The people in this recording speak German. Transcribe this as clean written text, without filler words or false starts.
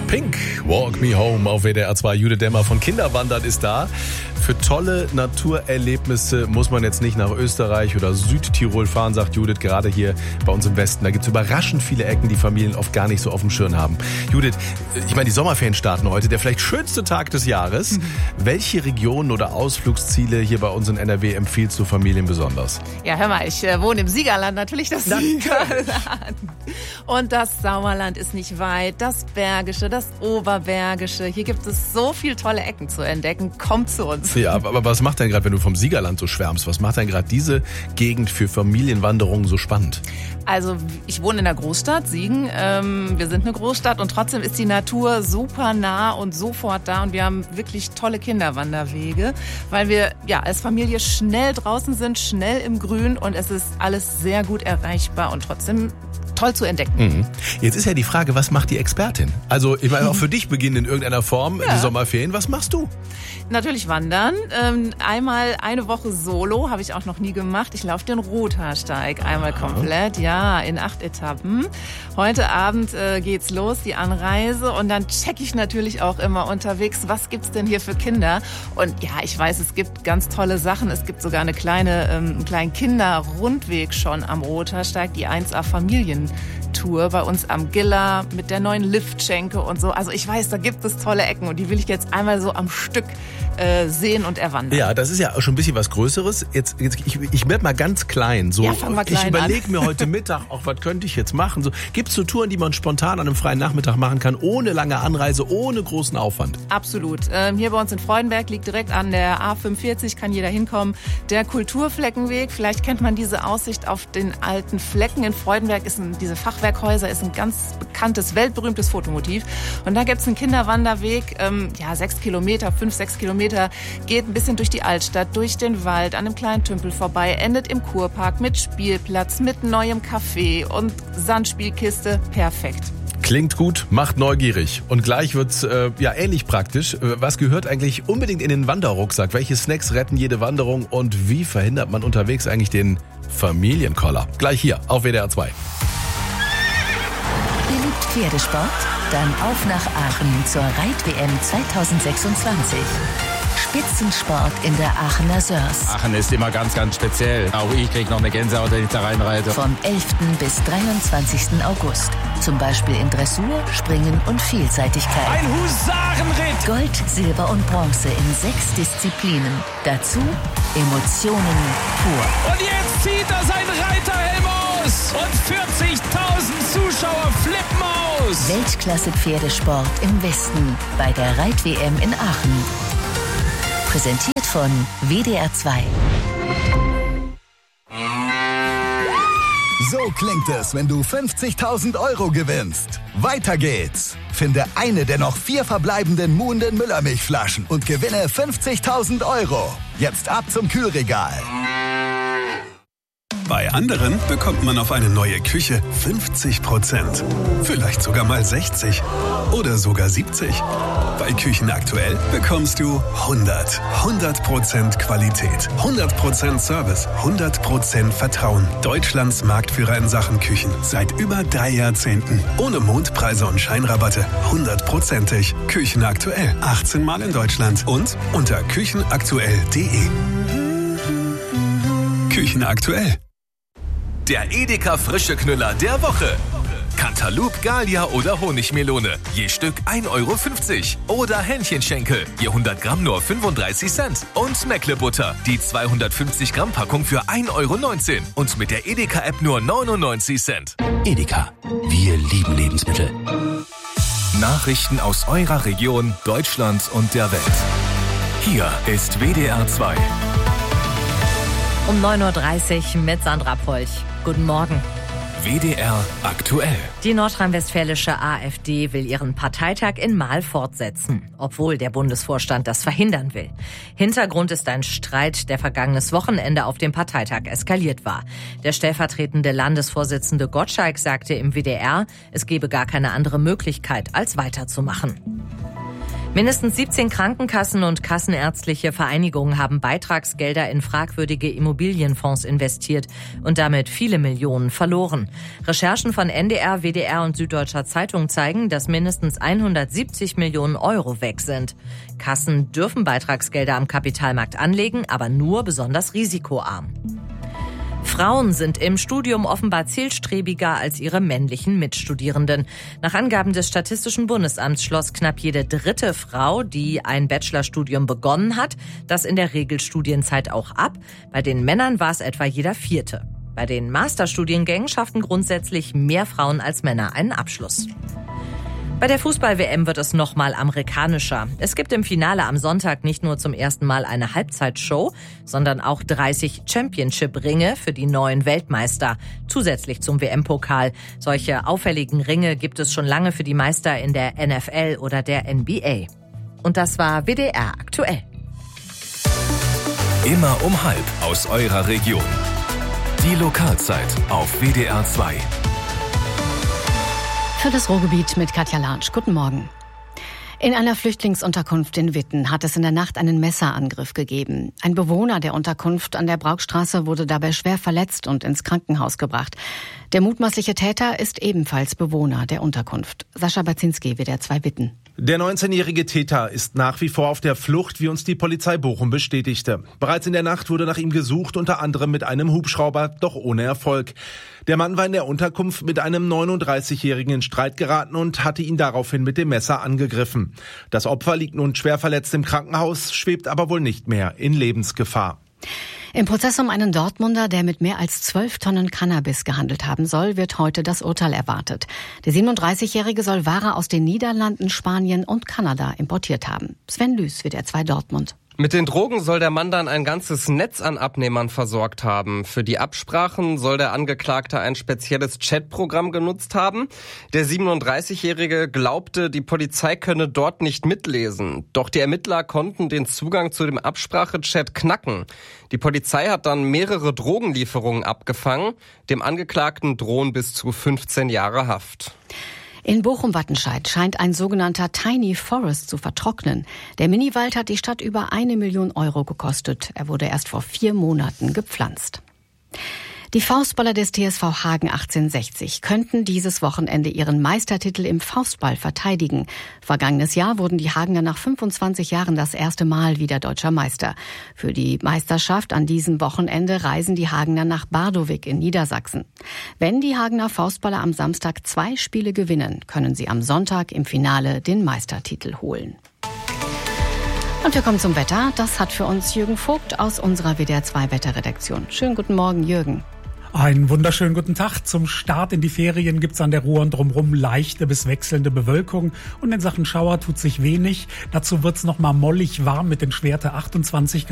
Pink, Walk Me Home auf WDR 2. Judith Demmer von Kinderwandern ist da. Für tolle Naturerlebnisse muss man jetzt nicht nach Österreich oder Südtirol fahren, sagt Judith, gerade hier bei uns im Westen. Da gibt es überraschend viele Ecken, die Familien oft gar nicht so auf dem Schirm haben. Judith, ich meine, die Sommerferien starten heute, der vielleicht schönste Tag des Jahres. Welche Regionen oder Ausflugsziele hier bei uns in NRW empfiehlst du Familien besonders? Ja, hör mal, ich wohne im Siegerland, natürlich das Siegerland. Und das Sauerland ist nicht weit, das Bergische, das Oberbergische. Hier gibt es so viele tolle Ecken zu entdecken. Kommt zu uns. Ja, aber was macht denn gerade, wenn du vom Siegerland so schwärmst, was macht denn gerade diese Gegend für Familienwanderungen so spannend? Also ich wohne in der Großstadt, Siegen. Wir sind eine Großstadt und trotzdem ist die Natur super nah und sofort da. Und wir haben wirklich tolle Kinderwanderwege, weil wir ja als Familie schnell draußen sind, schnell im Grün und es ist alles sehr gut erreichbar und trotzdem toll zu entdecken. Jetzt ist ja die Frage, was macht die Expertin? Also ich meine, auch für dich beginnen in irgendeiner Form die Sommerferien. Was machst du? Natürlich wandern. Einmal eine Woche solo, habe ich auch noch nie gemacht. Ich laufe den Rothaarsteig einmal komplett, in 8 Etappen. Heute Abend geht's los, die Anreise. Und dann checke ich natürlich auch immer unterwegs, was gibt's denn hier für Kinder? Und ja, ich weiß, es gibt ganz tolle Sachen. Es gibt sogar einen kleinen Kinderrundweg schon am Rothaarsteig, die 1A Familientour bei uns am Giller mit der neuen Liftschenke und so. Also ich weiß, da gibt es tolle Ecken und die will ich jetzt einmal so am Stück sehen und erwandern. Ja, das ist ja schon ein bisschen was Größeres. Ich werd mal ganz klein. So, fang mal klein ich überlege mir heute Mittag, auch was könnte ich jetzt machen. So, gibt's so Touren, die man spontan an einem freien Nachmittag machen kann, ohne lange Anreise, ohne großen Aufwand? Absolut. Hier bei uns in Freudenberg liegt direkt an der A45, kann jeder hinkommen. Der Kulturfleckenweg, vielleicht kennt man diese Aussicht auf den alten Flecken. In Freudenberg diese Fachwerkhäuser ist ein ganz bekanntes, weltberühmtes Fotomotiv. Und da gibt's einen Kinderwanderweg, 6 Kilometer, 5-6 Kilometer, geht ein bisschen durch die Altstadt, durch den Wald, an einem kleinen Tümpel vorbei, endet im Kurpark mit Spielplatz, mit neuem Café und Sandspielkiste. Perfekt. Klingt gut, macht neugierig. Und gleich wird's ähnlich praktisch. Was gehört eigentlich unbedingt in den Wanderrucksack? Welche Snacks retten jede Wanderung? Und wie verhindert man unterwegs eigentlich den Familienkoller? Gleich hier auf WDR 2. Ihr liebt Pferdesport? Dann auf nach Aachen zur Reit-WM 2026. Spitzensport in der Aachener Sörs. Aachen ist immer ganz, ganz speziell. Auch ich kriege noch eine Gänsehaut, wenn ich da reinreite. Vom 11. bis 23. August. Zum Beispiel in Dressur, Springen und Vielseitigkeit. Ein Husarenritt! Gold, Silber und Bronze in 6 Disziplinen. Dazu Emotionen pur. Und jetzt zieht er seinen Reiterhelm aus! Und 40.000 Zuschauer flippen aus! Weltklasse-Pferdesport im Westen bei der Reit-WM in Aachen. Präsentiert von WDR 2. So klingt es, wenn du 50.000 € gewinnst. Weiter geht's. Finde eine der noch 4 verbleibenden Muhnden Müllermilchflaschen und gewinne 50.000 €. Jetzt ab zum Kühlregal. Bei anderen bekommt man auf eine neue Küche 50%. Vielleicht sogar mal 60 oder sogar 70. Bei Küchen aktuell bekommst du 100% Qualität, 100% Service, 100% Vertrauen. Deutschlands Marktführer in Sachen Küchen seit über 3 Jahrzehnten. Ohne Mondpreise und Scheinrabatte, 100%ig. Küchen aktuell, 18 Mal in Deutschland und unter küchenaktuell.de. Küchen aktuell. Der Edeka Frische Knüller der Woche. Cantaloupe, Gallia oder Honigmelone. Je Stück 1,50 €. Oder Hähnchenschenkel. Je 100 Gramm nur 35 Cent. Und Meckle-Butter. Die 250 Gramm Packung für 1,19 €. Und mit der Edeka-App nur 99 Cent. Edeka. Wir lieben Lebensmittel. Nachrichten aus eurer Region, Deutschland und der Welt. Hier ist WDR 2. Um 9.30 Uhr mit Sandra Polch. Guten Morgen. WDR aktuell. Die nordrhein-westfälische AfD will ihren Parteitag in Marl fortsetzen, obwohl der Bundesvorstand das verhindern will. Hintergrund ist ein Streit, der vergangenes Wochenende auf dem Parteitag eskaliert war. Der stellvertretende Landesvorsitzende Gottschalk sagte im WDR, es gebe gar keine andere Möglichkeit, als weiterzumachen. Mindestens 17 Krankenkassen und kassenärztliche Vereinigungen haben Beitragsgelder in fragwürdige Immobilienfonds investiert und damit viele Millionen verloren. Recherchen von NDR, WDR und Süddeutscher Zeitung zeigen, dass mindestens 170 Millionen Euro weg sind. Kassen dürfen Beitragsgelder am Kapitalmarkt anlegen, aber nur besonders risikoarm. Frauen sind im Studium offenbar zielstrebiger als ihre männlichen Mitstudierenden. Nach Angaben des Statistischen Bundesamts schloss knapp jede dritte Frau, die ein Bachelorstudium begonnen hat, das in der Regelstudienzeit auch ab. Bei den Männern war es etwa jeder vierte. Bei den Masterstudiengängen schafften grundsätzlich mehr Frauen als Männer einen Abschluss. Bei der Fußball-WM wird es nochmal amerikanischer. Es gibt im Finale am Sonntag nicht nur zum ersten Mal eine Halbzeitshow, sondern auch 30 Championship-Ringe für die neuen Weltmeister, zusätzlich zum WM-Pokal. Solche auffälligen Ringe gibt es schon lange für die Meister in der NFL oder der NBA. Und das war WDR aktuell. Immer um 12:30 aus eurer Region. Die Lokalzeit auf WDR 2. Für das Ruhrgebiet mit Katja Lartsch. Guten Morgen. In einer Flüchtlingsunterkunft in Witten hat es in der Nacht einen Messerangriff gegeben. Ein Bewohner der Unterkunft an der Braukstraße wurde dabei schwer verletzt und ins Krankenhaus gebracht. Der mutmaßliche Täter ist ebenfalls Bewohner der Unterkunft. Sascha Baczynski, WDR 2 Witten. Der 19-jährige Täter ist nach wie vor auf der Flucht, wie uns die Polizei Bochum bestätigte. Bereits in der Nacht wurde nach ihm gesucht, unter anderem mit einem Hubschrauber, doch ohne Erfolg. Der Mann war in der Unterkunft mit einem 39-jährigen in Streit geraten und hatte ihn daraufhin mit dem Messer angegriffen. Das Opfer liegt nun schwer verletzt im Krankenhaus, schwebt aber wohl nicht mehr in Lebensgefahr. Im Prozess um einen Dortmunder, der mit mehr als 12 Tonnen Cannabis gehandelt haben soll, wird heute das Urteil erwartet. Der 37-Jährige soll Ware aus den Niederlanden, Spanien und Kanada importiert haben. Sven Lüß, WDR 2 Dortmund. Mit den Drogen soll der Mann dann ein ganzes Netz an Abnehmern versorgt haben. Für die Absprachen soll der Angeklagte ein spezielles Chatprogramm genutzt haben. Der 37-Jährige glaubte, die Polizei könne dort nicht mitlesen. Doch die Ermittler konnten den Zugang zu dem Absprachechat knacken. Die Polizei hat dann mehrere Drogenlieferungen abgefangen. Dem Angeklagten drohen bis zu 15 Jahre Haft. In Bochum-Wattenscheid scheint ein sogenannter Tiny Forest zu vertrocknen. Der Miniwald hat die Stadt über 1 Million Euro gekostet. Er wurde erst vor 4 Monaten gepflanzt. Die Faustballer des TSV Hagen 1860 könnten dieses Wochenende ihren Meistertitel im Faustball verteidigen. Vergangenes Jahr wurden die Hagener nach 25 Jahren das erste Mal wieder deutscher Meister. Für die Meisterschaft an diesem Wochenende reisen die Hagener nach Bardowik in Niedersachsen. Wenn die Hagener Faustballer am Samstag 2 Spiele gewinnen, können sie am Sonntag im Finale den Meistertitel holen. Und wir kommen zum Wetter. Das hat für uns Jürgen Vogt aus unserer WDR 2 Wetterredaktion. Schönen guten Morgen, Jürgen. Einen wunderschönen guten Tag. Zum Start in die Ferien gibt's an der Ruhr und drumherum leichte bis wechselnde Bewölkung. Und in Sachen Schauer tut sich wenig. Dazu wird's noch mal mollig warm mit den Schwerte 28 Grad.